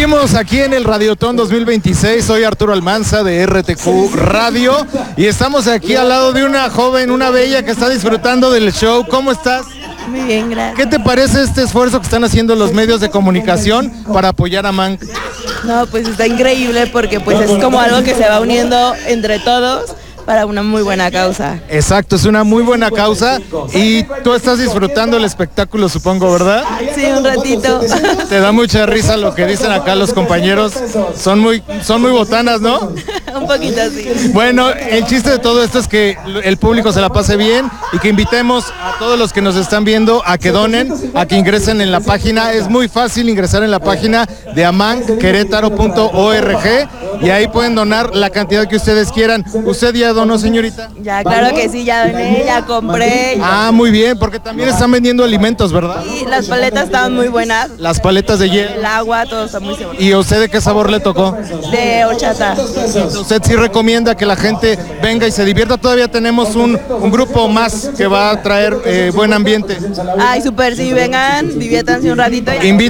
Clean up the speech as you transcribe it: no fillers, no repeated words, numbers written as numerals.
Seguimos aquí en el Radiotón 2026, soy Arturo Almanza de RTQ Radio y estamos aquí al lado de una joven, una bella que está disfrutando del show. ¿Cómo estás? Muy bien, gracias. ¿Qué te parece este esfuerzo que están haciendo los medios de comunicación para apoyar a Mank? No, pues está increíble porque pues es como algo que se va uniendo entre todos para una muy buena causa. Exacto, es una muy buena causa y tú estás disfrutando el espectáculo, supongo, ¿verdad? Sí, un ratito. Te da mucha risa lo que dicen acá los compañeros, son muy botanas, ¿no? Un poquito así. Bueno, el chiste de todo esto es que el público se la pase bien y que invitemos a todos los que nos están viendo a que donen, a que ingresen en la página. Es muy fácil ingresar en la página de amanquerétaro.org y ahí pueden donar la cantidad que ustedes quieran. ¿Usted ya donó, señorita? Ya, claro que sí, ya doné, ya compré. Ah, muy bien, porque también están vendiendo alimentos, ¿verdad? Y las paletas estaban muy buenas. Las paletas de hielo. El agua, todo está muy seguro. ¿Y a usted de qué sabor le tocó? De horchata. ¿Usted sí recomienda que la gente venga y se divierta? Todavía tenemos un grupo más que va a traer buen ambiente. Ay, súper, sí, vengan, diviértanse un ratito.